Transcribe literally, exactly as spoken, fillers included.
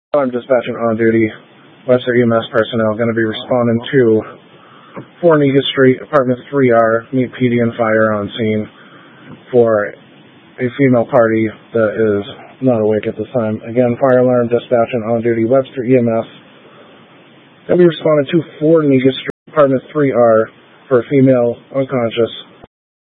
I'm dispatching on duty. Webster E M S personnel going to be responding to four Negus Street, Apartment three R, meet P D and fire on scene for a female party that is not awake at this time. Again, fire alarm, dispatching on duty. Webster E M S going to be responding to four Negus Street, Apartment three R, for a female unconscious